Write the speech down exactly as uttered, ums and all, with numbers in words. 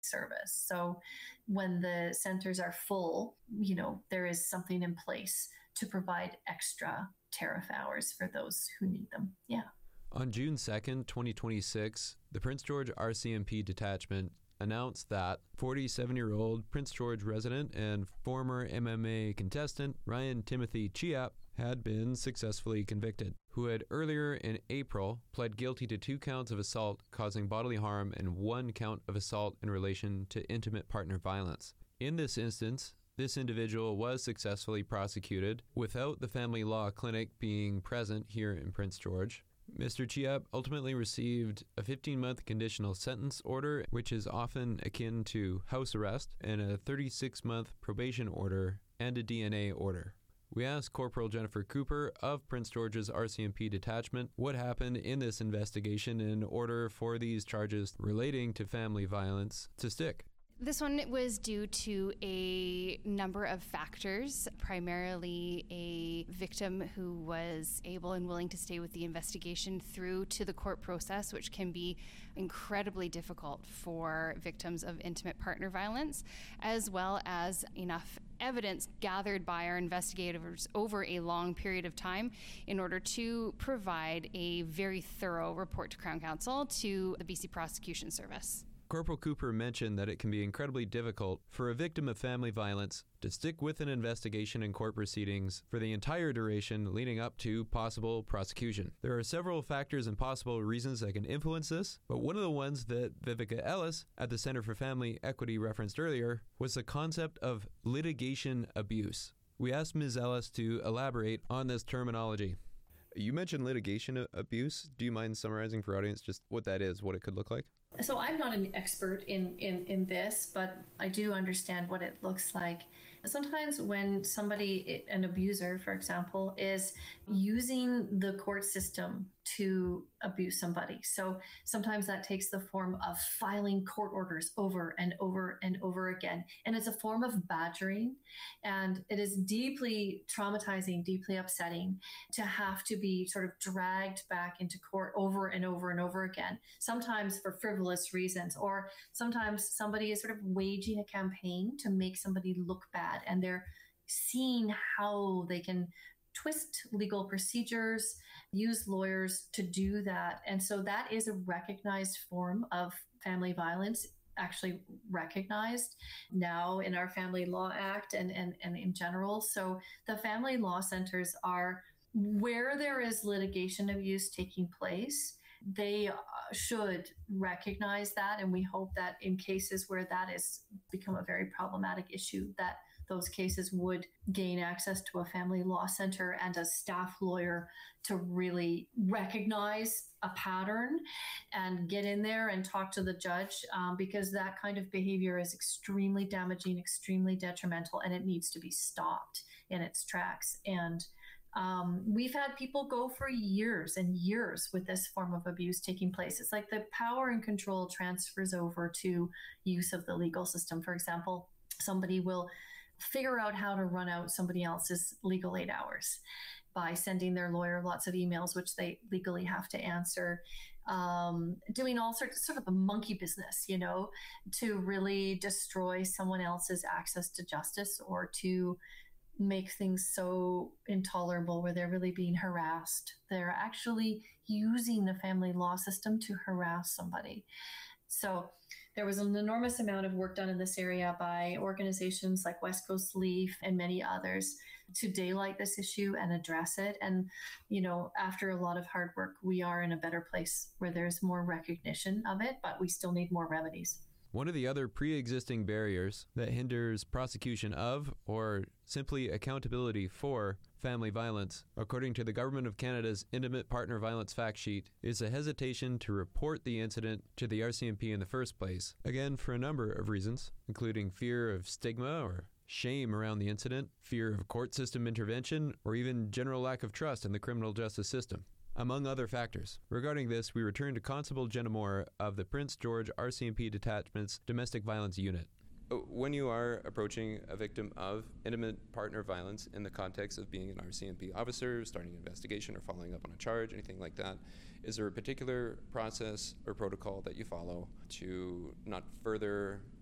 service. So when the centers are full, you know, there is something in place to provide extra tariff hours for those who need them. Yeah. On June second, twenty twenty-six, the Prince George R C M P detachment announced that forty-seven-year-old Prince George resident and former M M A contestant Ryan Timothy Chiap had been successfully convicted, who had earlier in April pled guilty to two counts of assault causing bodily harm and one count of assault in relation to intimate partner violence. In this instance, this individual was successfully prosecuted without the family law clinic being present here in Prince George. Mister Chiap ultimately received a fifteen-month conditional sentence order, which is often akin to house arrest, and a thirty-six month probation order and a D N A order. We asked Corporal Jennifer Cooper of Prince George's R C M P detachment what happened in this investigation in order for these charges relating to family violence to stick. This one was due to a number of factors, primarily a victim who was able and willing to stay with the investigation through to the court process, which can be incredibly difficult for victims of intimate partner violence, as well as enough evidence gathered by our investigators over a long period of time in order to provide a very thorough report to Crown Counsel to the B C Prosecution Service. Corporal Cooper mentioned that it can be incredibly difficult for a victim of family violence to stick with an investigation and court proceedings for the entire duration leading up to possible prosecution. There are several factors and possible reasons that can influence this, but one of the ones that Vivica Ellis at the Center for Family Equity referenced earlier was the concept of litigation abuse. We asked Miz Ellis to elaborate on this terminology. You mentioned litigation abuse. Do you mind summarizing for our audience just what that is, what it could look like? So I'm not an expert in, in, in this, but I do understand what it looks like. Sometimes when somebody, an abuser, for example, is using the court system to abuse somebody. So sometimes that takes the form of filing court orders over and over and over again. And it's a form of badgering. And it is deeply traumatizing, deeply upsetting to have to be sort of dragged back into court over and over and over again, sometimes for frivolous reasons, or sometimes somebody is sort of waging a campaign to make somebody look bad, and they're seeing how they can twist legal procedures, use lawyers to do that. And so that is a recognized form of family violence, actually recognized now in our Family Law Act and, and, and in general. So the family law centers are where there is litigation abuse taking place. They uh, should recognize that, and we hope that in cases where that has become a very problematic issue, that those cases would gain access to a family law center and a staff lawyer to really recognize a pattern and get in there and talk to the judge, um, because that kind of behavior is extremely damaging, extremely detrimental, and it needs to be stopped in its tracks. And Um, we've had people go for years and years with this form of abuse taking place. It's like the power and control transfers over to use of the legal system. For example, somebody will figure out how to run out somebody else's legal aid hours by sending their lawyer lots of emails, which they legally have to answer, um, doing all sorts sort of a monkey business, you know, to really destroy someone else's access to justice, or to make things so intolerable where they're really being harassed. They're actually using the family law system to harass somebody. So there was an enormous amount of work done in this area by organizations like West Coast Leaf and many others to daylight this issue and address it. And, you know, after a lot of hard work, we are in a better place where there's more recognition of it, but we still need more remedies. One of the other pre-existing barriers that hinders prosecution of, or simply accountability for, family violence, according to the Government of Canada's Intimate Partner Violence Fact Sheet, is a hesitation to report the incident to the R C M P in the first place. Again, for a number of reasons, including fear of stigma or shame around the incident, fear of court system intervention, or even general lack of trust in the criminal justice system, among other factors. Regarding this, we return to Constable Jenna Moore of the Prince George R C M P Detachment's Domestic Violence Unit. When you are approaching a victim of intimate partner violence in the context of being an R C M P officer, starting an investigation or following up on a charge, anything like that, is there a particular process or protocol that you follow to not further